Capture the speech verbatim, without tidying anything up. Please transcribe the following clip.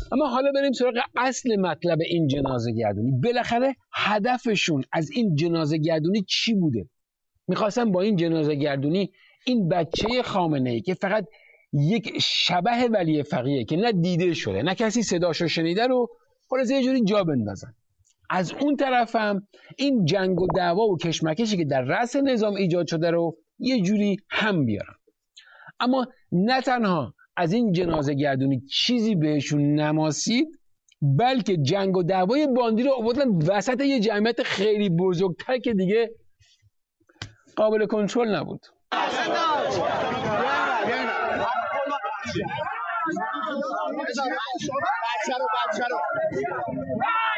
اما حالا بریم سراغ اصل مطلب این جنازه گردونی. بالاخره هدفشون از این جنازه گردونی چی بوده؟ میخواستن با این جنازه گردونی این بچه خامنه‌ای که فقط یک شبح ولی فقیه که نه دیده شده نه کسی صداشو شنیده رو خلاصه یه جوری جا بندازن. از اون طرف هم این جنگ و دعوا و کشمکشی که در رأس نظام ایجاد شده رو یه جوری هم بیارن. اما نه تنها از این جنازه گردونی چیزی بهشون نماسید، بلکه جنگ و دعوای باندی رو آوردن وسط یه جمعیت خیلی بزرگتر که دیگه قابل کنترل نبود. بچه رو بچه رو